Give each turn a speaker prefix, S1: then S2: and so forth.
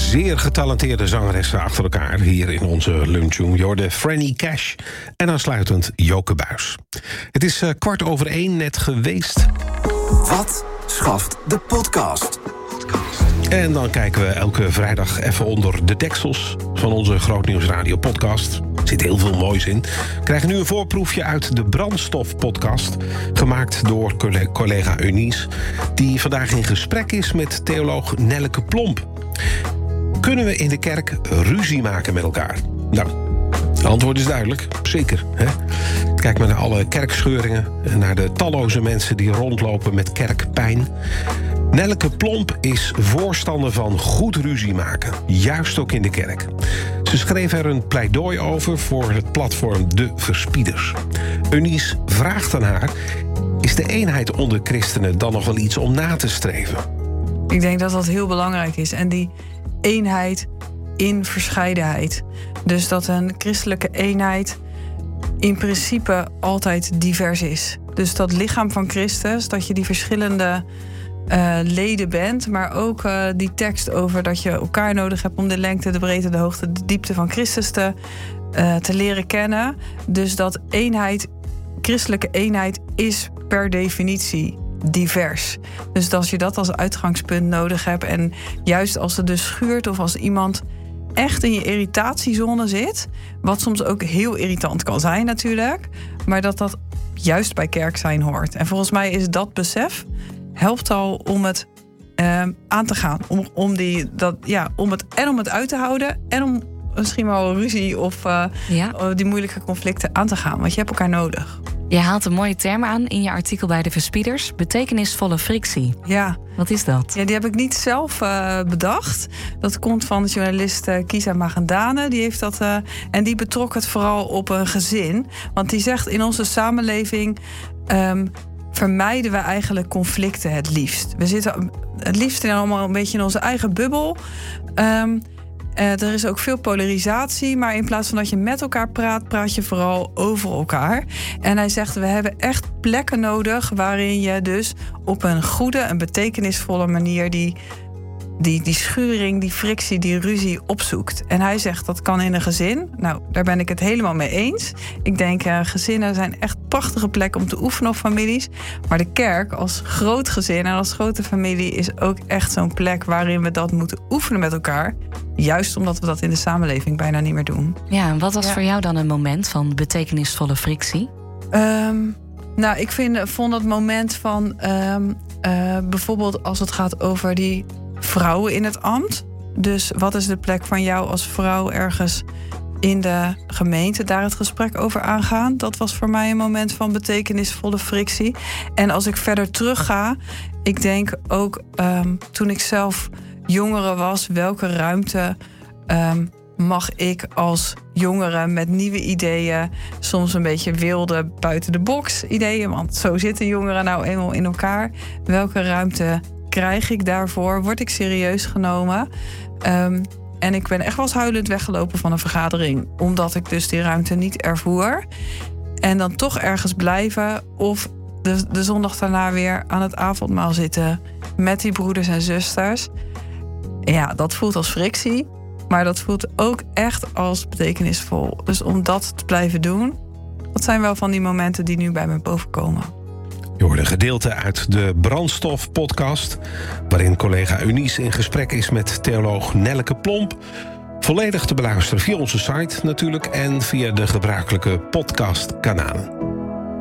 S1: zeer getalenteerde zangeressen achter elkaar hier in onze lunchroom. Je hoorde Franny Cash en aansluitend Joke Buijs. Het is 1:15 net geweest.
S2: Wat schaft de podcast?
S1: En dan kijken we elke vrijdag even onder de deksels van onze Grootnieuws Radio podcast. Er zit heel veel moois in. We krijgen nu een voorproefje uit de Brandstof podcast, gemaakt door collega Eunice, die vandaag in gesprek is met theoloog Nelleke Plomp. Kunnen we in de kerk ruzie maken met elkaar? Nou, het antwoord is duidelijk. Zeker. Hè? Kijk maar naar alle kerkscheuringen en naar de talloze mensen die rondlopen met kerkpijn. Nelleke Plomp is voorstander van goed ruzie maken, juist ook in de kerk. Ze schreef er een pleidooi over voor het platform De Verspieders. Eunice vraagt aan haar: is de eenheid onder christenen dan nog wel iets om na te streven?
S3: Ik denk dat dat heel belangrijk is. En die eenheid in verscheidenheid. Dus dat een christelijke eenheid in principe altijd divers is. Dus dat lichaam van Christus, dat je die verschillende leden bent, maar ook die tekst over dat je elkaar nodig hebt om de lengte, de breedte, de hoogte, de diepte van Christus te leren kennen. Dus dat eenheid, christelijke eenheid, is per definitie divers. Dus als je dat als uitgangspunt nodig hebt en juist als het dus schuurt of als iemand echt in je irritatiezone zit, wat soms ook heel irritant kan zijn natuurlijk, maar dat juist bij kerk zijn hoort. En volgens mij is dat besef helpt al om het aan te gaan. Om het uit te houden en om misschien wel ruzie of die moeilijke conflicten aan te gaan. Want je hebt elkaar nodig.
S4: Je haalt een mooie term aan in je artikel bij De Verspieders. Betekenisvolle frictie.
S3: Ja.
S4: Wat is dat?
S3: Ja, die heb ik niet zelf bedacht. Dat komt van de journalist Kisa Magendane. Die heeft dat en die betrok het vooral op een gezin. Want die zegt, in onze samenleving vermijden we eigenlijk conflicten het liefst. We zitten het liefst allemaal een beetje in onze eigen bubbel. Er is ook veel polarisatie, maar in plaats van dat je met elkaar praat, praat je vooral over elkaar. En hij zegt, we hebben echt plekken nodig waarin je dus op een goede en betekenisvolle manier die schuring, die frictie, die ruzie opzoekt. En hij zegt, dat kan in een gezin. Nou, daar ben ik het helemaal mee eens. Ik denk, gezinnen zijn echt prachtige plekken om te oefenen op families. Maar de kerk als groot gezin en als grote familie is ook echt zo'n plek waarin we dat moeten oefenen met elkaar. Juist omdat we dat in de samenleving bijna niet meer doen.
S4: Ja, en wat was voor jou dan een moment van betekenisvolle frictie?
S3: Nou, ik vond dat moment van bijvoorbeeld als het gaat over die vrouwen in het ambt. Dus wat is de plek van jou als vrouw ergens in de gemeente? Daar het gesprek over aangaan. Dat was voor mij een moment van betekenisvolle frictie. En als ik verder terugga, ik denk ook toen ik zelf jongere was, welke ruimte mag ik als jongere met nieuwe ideeën, soms een beetje wilde buiten de box ideeën, want zo zitten jongeren nou eenmaal in elkaar. Welke ruimte krijg ik daarvoor? Word ik serieus genomen? En ik ben echt wel eens huilend weggelopen van een vergadering, omdat ik dus die ruimte niet ervoer. En dan toch ergens blijven of de zondag daarna weer aan het avondmaal zitten met die broeders en zusters. Ja, dat voelt als frictie, maar dat voelt ook echt als betekenisvol. Dus om dat te blijven doen, dat zijn wel van die momenten die nu bij me bovenkomen.
S1: Je hoorde een gedeelte uit de Brandstof podcast, waarin collega Eunice in gesprek is met theoloog Nelleke Plomp. Volledig te beluisteren via onze site natuurlijk en via de gebruikelijke podcastkanalen.